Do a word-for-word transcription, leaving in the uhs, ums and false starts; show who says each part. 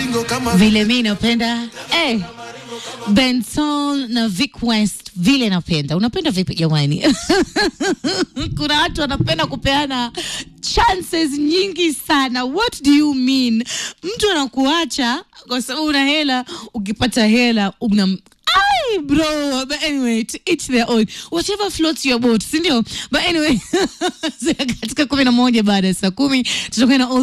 Speaker 1: Vile mimi napenda eh Benson na Vic West, vile napenda. Unapenda vipi jamani? Kuna watu wanapenda kupeana chances nyingi sana. What do you mean? Mtu anakuacha kwa sababu una hela, ukipata hela una Ay, bro, but anyway, to each their own. Whatever floats your boat, sindio? But anyway, katika kumi na moja baada ya saa kumi tutakuwa na